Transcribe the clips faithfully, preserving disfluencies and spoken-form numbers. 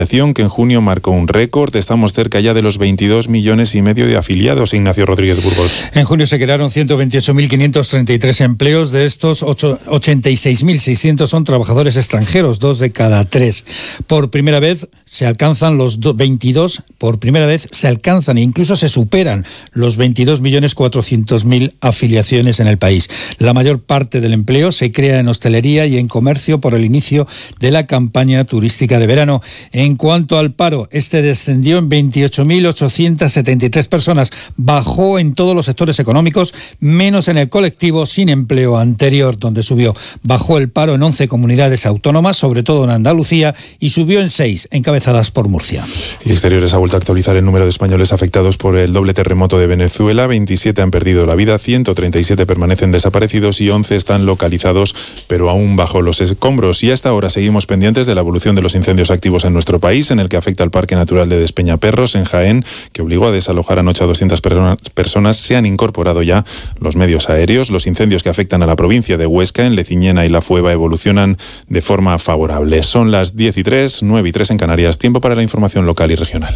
que en junio marcó un récord. Estamos cerca ya de los veintidós millones y medio de afiliados. Ignacio Rodríguez Burgos. En junio se crearon ciento veintiocho mil quinientos treinta y tres empleos. De estos, ochenta y seis mil seiscientos son trabajadores extranjeros, dos de cada tres. Por primera vez se alcanzan los veintidós, por primera vez se alcanzan e incluso se superan los veintidós millones cuatrocientos mil afiliaciones en el país. La mayor parte del empleo se crea en hostelería y en comercio por el inicio de la campaña turística de verano. En En cuanto al paro, este descendió en veintiocho mil ochocientas setenta y tres personas, bajó en todos los sectores económicos, menos en el colectivo sin empleo anterior, donde subió. Bajó el paro en once comunidades autónomas, sobre todo en Andalucía, y subió en seis, encabezadas por Murcia. Y Exteriores ha vuelto a actualizar el número de españoles afectados por el doble terremoto de Venezuela. veintisiete han perdido la vida, ciento treinta y siete permanecen desaparecidos y once están localizados, pero aún bajo los escombros. Y hasta ahora seguimos pendientes de la evolución de los incendios activos en nuestro país, en el que afecta al Parque Natural de Despeñaperros, en Jaén, que obligó a desalojar anoche a doscientas personas. Se han incorporado ya los medios aéreos. Los incendios que afectan a la provincia de Huesca, en Leciñena y La Fueva, evolucionan de forma favorable. Son las diez y tres, nueve y tres en Canarias. Tiempo para la información local y regional.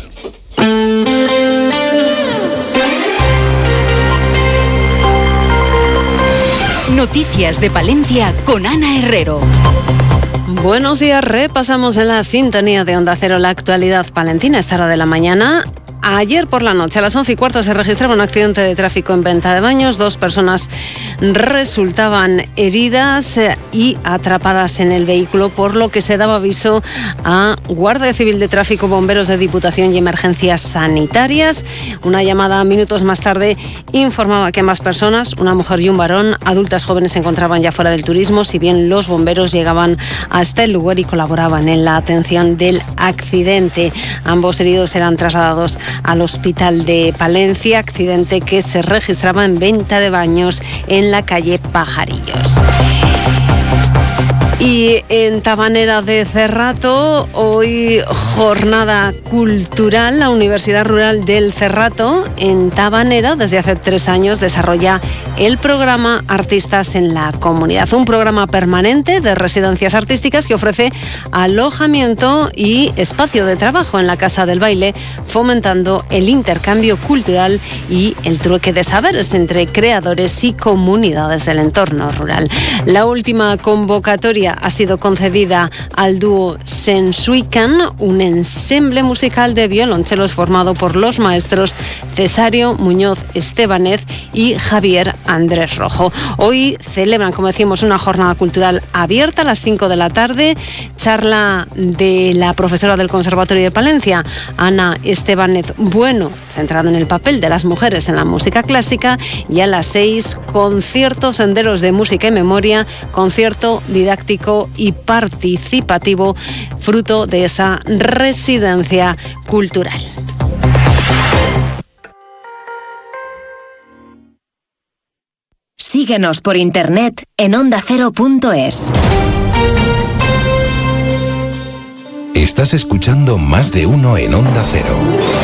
Noticias de Palencia con Ana Herrero. Buenos días, repasamos en la sintonía de Onda Cero la actualidad palentina. Esta hora de la mañana. Ayer por la noche, a las once y cuarto, se registraba un accidente de tráfico en Venta de Baños. Dos personas resultaban heridas y atrapadas en el vehículo, por lo que se daba aviso a Guardia Civil de Tráfico, bomberos de Diputación y emergencias sanitarias. Una llamada minutos más tarde informaba que más personas, una mujer y un varón, adultas jóvenes, se encontraban ya fuera del turismo, si bien los bomberos llegaban hasta el lugar y colaboraban en la atención del accidente. Ambos heridos eran trasladados al Hospital de Palencia, accidente que se registraba en Venta de Baños, en la calle Pajarillos. Y en Tabanera de Cerrato, hoy jornada cultural. La Universidad Rural del Cerrato, en Tabanera, desde hace tres años, desarrolla el programa Artistas en la Comunidad, un programa permanente de residencias artísticas que ofrece alojamiento y espacio de trabajo en la Casa del Baile, fomentando el intercambio cultural y el trueque de saberes entre creadores y comunidades del entorno rural. La última convocatoria ha sido concedida al dúo Sensuican, un ensemble musical de violonchelos formado por los maestros Cesario Muñoz Estebanez y Javier Andrés Rojo. Hoy celebran, como decimos, una jornada cultural abierta a las cinco de la tarde. Charla de la profesora del Conservatorio de Palencia, Ana Estebanez Bueno, centrada en el papel de las mujeres en la música clásica. Y a las seis, concierto Senderos de Música y Memoria, concierto didáctico y participativo, fruto de esa residencia cultural. Síguenos por internet en onda cero punto es. Estás escuchando Más de Uno en Onda Cero.